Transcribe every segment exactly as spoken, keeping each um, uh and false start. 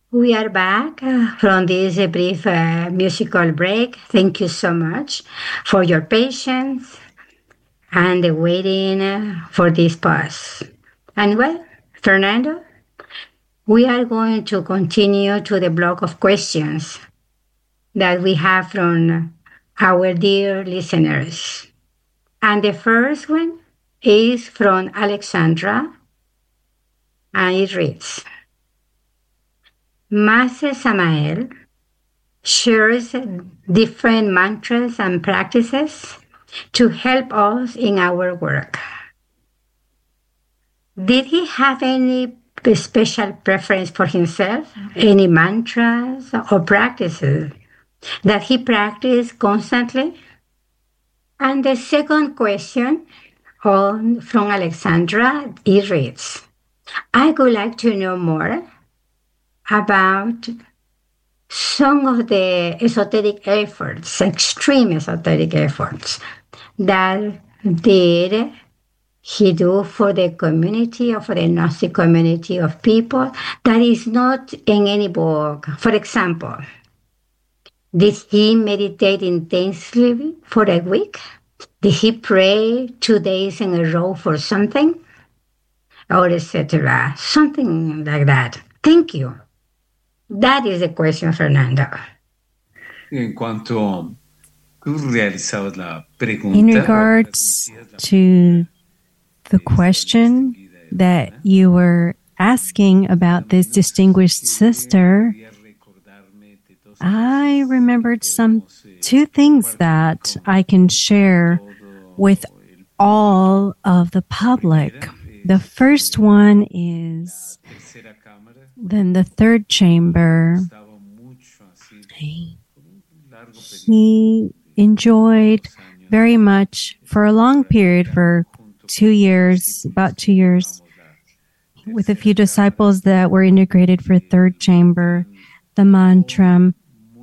We are back uh, from this uh, brief uh, musical break. Thank you so much for your patience and the waiting uh, for this pause. And well, Fernando, we are going to continue to the block of questions that we have from our dear listeners. And the first one is from Alexandra, and it reads, Master Samael shares different mantras and practices to help us in our work. Did he have any special preference for himself? Any mantras or practices that he practiced constantly? And the second question on, from Alexandra, it reads, I would like to know more about some of the esoteric efforts, extreme esoteric efforts that did he do for the community or for the Gnostic community of people that is not in any book. For example, did he meditate intensely for a week? Did he pray two days in a row for something? Or et cetera. Something like that. Thank you. That is the question, Fernando. En cuanto tú realizabas la pregunta, in regards to the question that you were asking about this distinguished sister, I remembered some two things that I can share with all of the public. The first one is then the third chamber. He enjoyed very much for a long period, for two years, about two years, with a few disciples that were integrated for third chamber, the mantra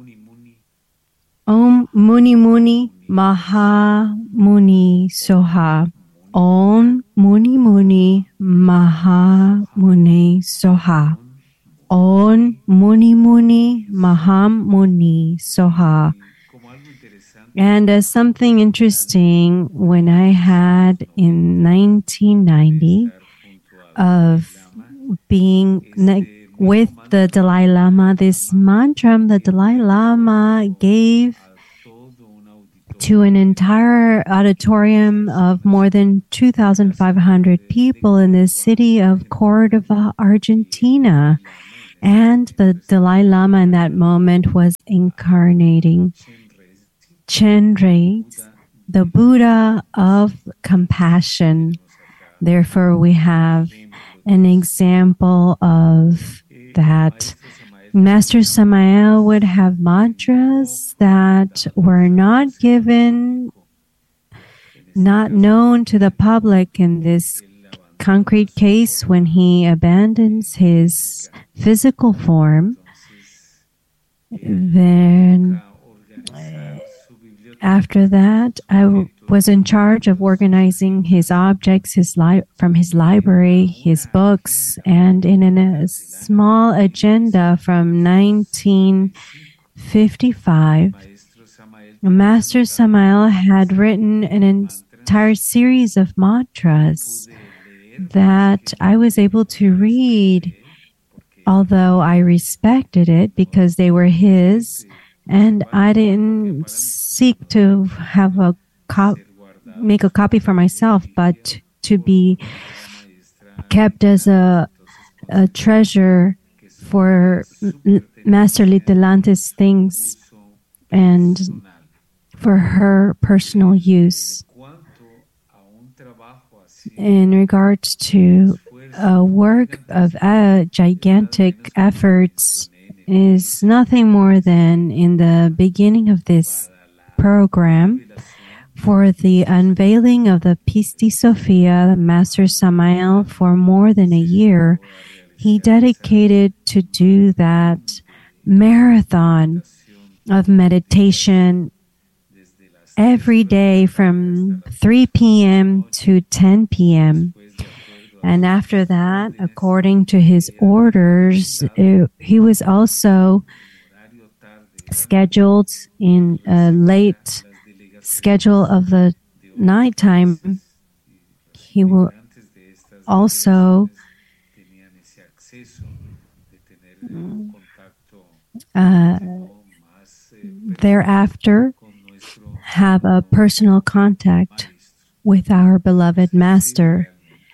Om Muni Muni Maha Muni Soha. Om Muni Muni Maha Muni Soha. Om Muni Muni Maha Muni Soha. And uh, something interesting when I had in nineteen ninety of being ne- with the Dalai Lama, this mantra the Dalai Lama gave to an entire auditorium of more than two thousand five hundred people in the city of Córdoba, Argentina. And the Dalai Lama in that moment was incarnating Chenrezig, the Buddha of compassion. Therefore, we have an example of that. Master Samael would have mantras that were not given, not known to the public in this concrete case when he abandons his physical form. Then after that, I w- was in charge of organizing his objects his li- from his library, his books, and in an, a small agenda from nineteen fifty-five, Master Samael had written an entire series of mantras that I was able to read, although I respected it because they were his. And I didn't seek to have a co- make a copy for myself, but to be kept as a, a treasure for L- Master Litelante's things and for her personal use. In regards to a work of uh, gigantic efforts, is nothing more than in the beginning of this program for the unveiling of the Pistis Sophia, Master Samael, for more than a year. He dedicated to do that marathon of meditation every day from three p.m. to ten p.m. And after that, according to his orders, it, he was also scheduled in a late schedule of the nighttime. He will also uh, thereafter have a personal contact with our beloved Master.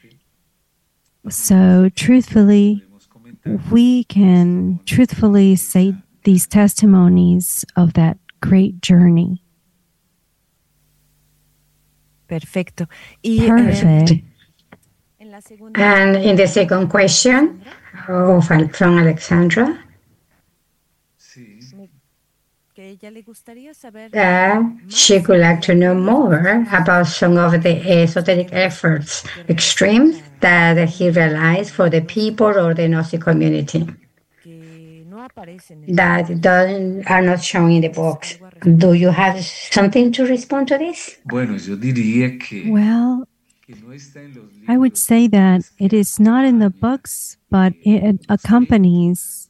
So truthfully, we can truthfully say these testimonies of that great journey. Perfecto. Y, Perfect. Eh, and in the second question of, from Alexandra, uh, she would like to know more about some of the esoteric efforts, extremes that he realized for the people or the Gnostic community that don't, are not shown in the books. Do you have something to respond to this? Well, I would say that it is not in the books, but it accompanies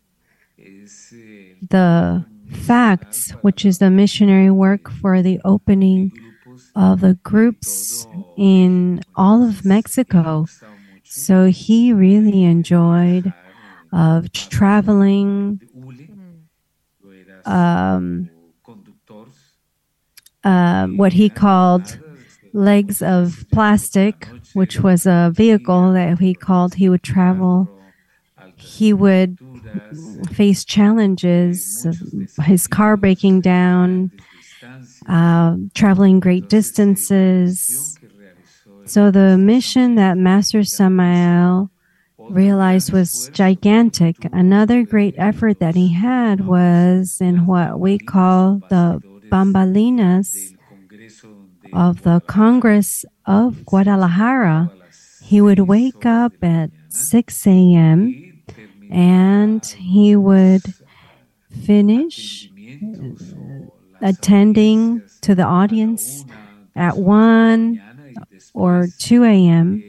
the facts, which is the missionary work for the opening of the groups in all of Mexico. So he really enjoyed of traveling, um, uh, what he called legs of plastic, which was a vehicle that he called he would travel. He would face challenges, his car breaking down, uh, traveling great distances. So the mission that Master Samael realized was gigantic. Another great effort that he had was in what we call the bambalinas of the Congress of Guadalajara. He would wake up at six a.m. and he would finish attending to the audience at one or two a.m.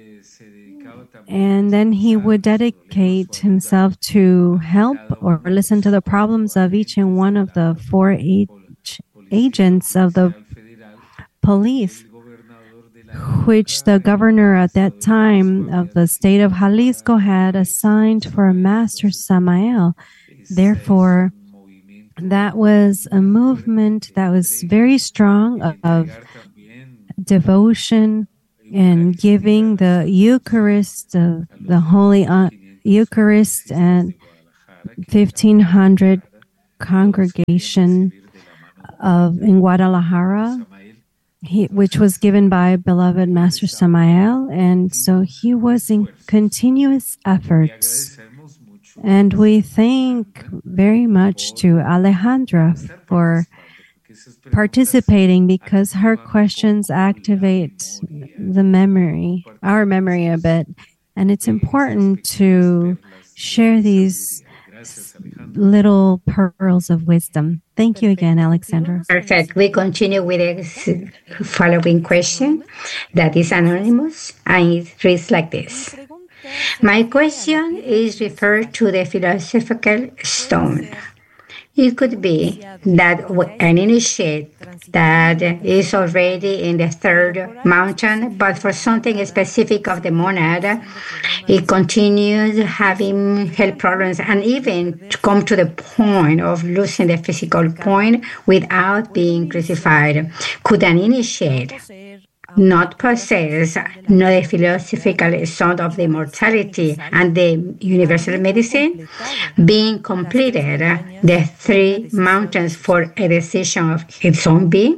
And then he would dedicate himself to help or listen to the problems of each and one of the four ag- agents of the police, which the governor at that time of the state of Jalisco had assigned for Master Samael. Therefore, that was a movement that was very strong of, of devotion and giving the Eucharist, uh, the Holy uh, Eucharist, and fifteen hundred congregation of in Guadalajara, he, which was given by beloved Master Samael, and so he was in continuous efforts. And we thank very much to Alejandra for participating, because her questions activate the memory, our memory a bit. And it's important to share these little pearls of wisdom. Thank you again, Alexandra. Perfect. We continue with the following question that is anonymous, and it reads like this. My question is referred to the philosophical stone. It could be that an initiate that is already in the third mountain, but for something specific of the monad, it continues having health problems and even to come to the point of losing the physical point without being crucified. Could an initiate not possess not the philosophical sound of the immortality and the universal medicine, being completed the three mountains for a decision of its own being?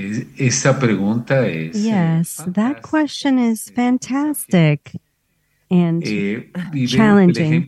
Yes, that question is fantastic and challenging.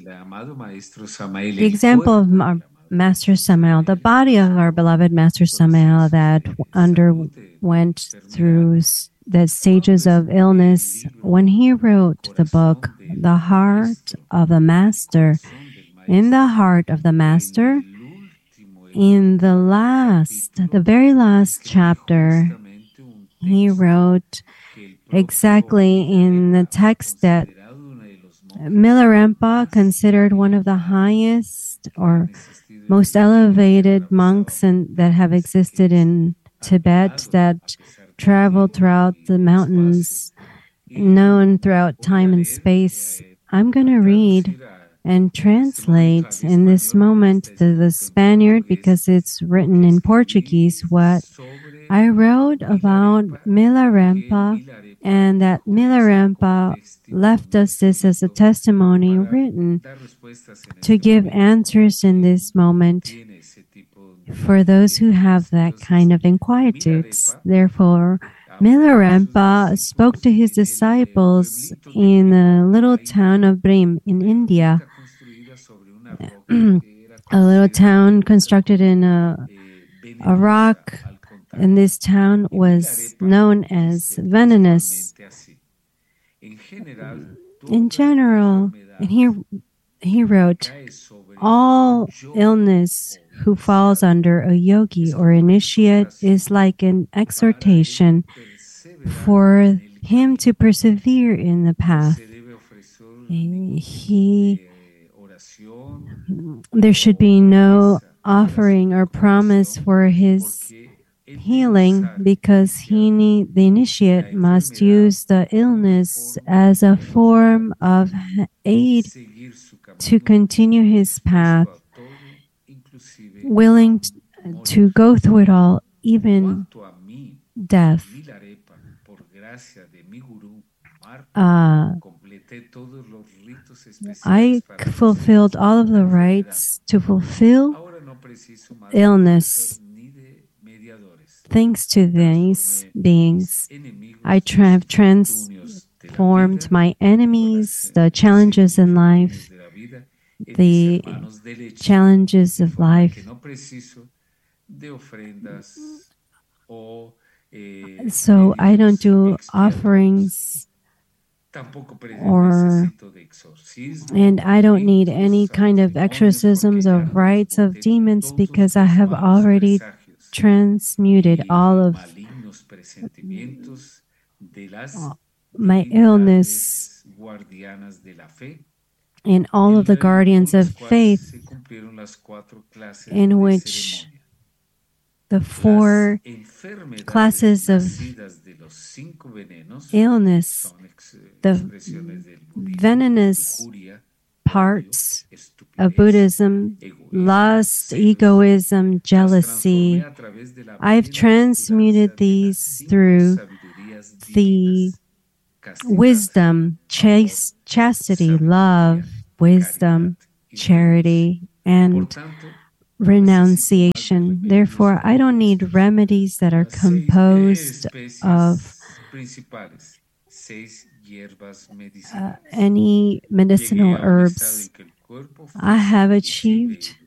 The example of our Master Samael, the body of our beloved Master Samael that underwent through the stages of illness, when he wrote the book, The Heart of the Master, in the heart of the Master, in the last, the very last chapter, he wrote exactly in the text that Milarepa, considered one of the highest or most elevated monks and that have existed in Tibet, that traveled throughout the mountains, known throughout time and space. I'm going to read and translate in this moment to the Spaniard, because it's written in Portuguese, what I wrote about Milarepa, and that Milarepa left us this as a testimony written to give answers in this moment for those who have that kind of inquietudes. Therefore, Milarepa spoke to his disciples in the little town of Brim in India, a little town constructed in a, a rock, and this town was known as Venenus. In general, and he, he wrote, all illness who falls under a yogi or initiate is like an exhortation for him to persevere in the path. He, there should be no offering or promise for his healing, because he need, the initiate must use the illness as a form of aid to continue his path, willing to go through it all, even death. Uh, I fulfilled all of the rites to fulfill illness. Thanks to these beings, I tra- have transformed my enemies, the challenges in life, the challenges of life. So I don't do offerings, or and I don't need any kind of exorcisms or rites of demons, because I have already transmuted all of my illness in all of the guardians of faith, in which the four classes of illness, the venomous parts of Buddhism, lust, egoism, jealousy, I've transmuted these through the wisdom, chast- chastity, love, wisdom, charity, and renunciation. Therefore, I don't need remedies that are composed of uh, any medicinal herbs. I have achieved